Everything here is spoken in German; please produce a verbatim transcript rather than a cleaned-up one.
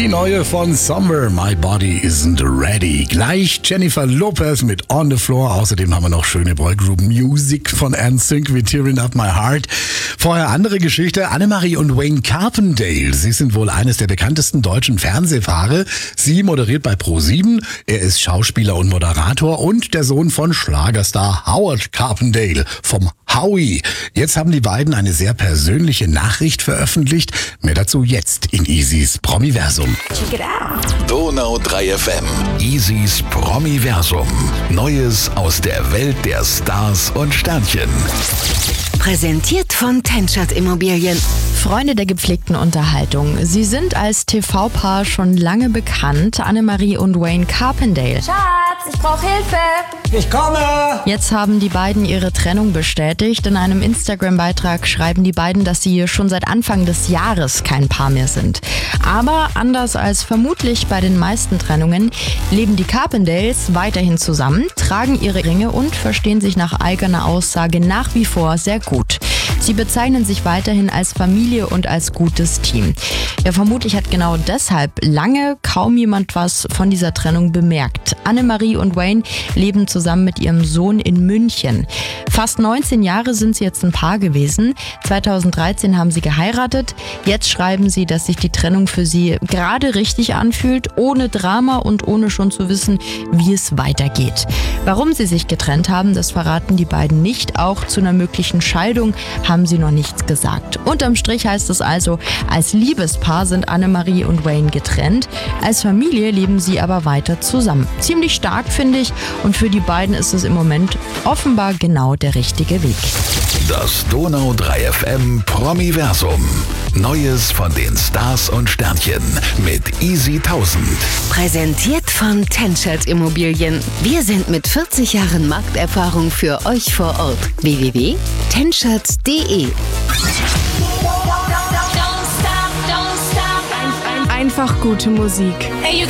Die neue von Somewhere, My Body Isn't Ready. Gleich Jennifer Lopez mit On the Floor. Außerdem haben wir noch schöne Boygroup Music von N Sync wie Tearing Up My Heart. Vorher andere Geschichte. Annemarie und Wayne Carpendale. Sie sind wohl eines der bekanntesten deutschen Fernsehpaare. Sie moderiert bei ProSieben. Er ist Schauspieler und Moderator und der Sohn von Schlagerstar Howard Carpendale vom Howie. Jetzt haben die beiden eine sehr persönliche Nachricht veröffentlicht. Mehr dazu jetzt in Easys Promiversum. Check it out. Donau drei F M. Easys Promiversum. Neues aus der Welt der Stars und Sternchen. Präsentiert von Tenschert Immobilien. Freunde der gepflegten Unterhaltung. Sie sind als T V-Paar schon lange bekannt, Annemarie und Wayne Carpendale. Schatz, ich brauche Hilfe. Ich komme! Jetzt haben die beiden ihre Trennung bestätigt. In einem Instagram-Beitrag schreiben die beiden, dass sie schon seit Anfang des Jahres kein Paar mehr sind. Aber anders als vermutlich bei den meisten Trennungen, leben die Carpendales weiterhin zusammen, tragen ihre Ringe und verstehen sich nach eigener Aussage nach wie vor sehr gut. Sie bezeichnen sich weiterhin als Familie und als gutes Team. Ja, vermutlich hat genau deshalb lange kaum jemand was von dieser Trennung bemerkt. Annemarie und Wayne leben zusammen mit ihrem Sohn in München. Fast neunzehn Jahre sind sie jetzt ein Paar gewesen. zweitausenddreizehn haben sie geheiratet. Jetzt schreiben sie, dass sich die Trennung für sie gerade richtig anfühlt, ohne Drama und ohne schon zu wissen, wie es weitergeht. Warum sie sich getrennt haben, das verraten die beiden nicht. Auch zu einer möglichen Scheidung haben sie noch nichts gesagt. Unterm Strich heißt es also, als Liebespaar sind Annemarie und Wayne getrennt. Als Familie leben sie aber weiter zusammen. Ziemlich stark, finde ich. Und für die beiden ist es im Moment offenbar genau der richtige Weg. Das Donau drei F M Promiversum. Neues von den Stars und Sternchen mit Easy tausend. Präsentiert von Tenschert Immobilien. Wir sind mit vierzig Jahren Markterfahrung für euch vor Ort. w w w punkt tenschert punkt d e Einfach gute Musik.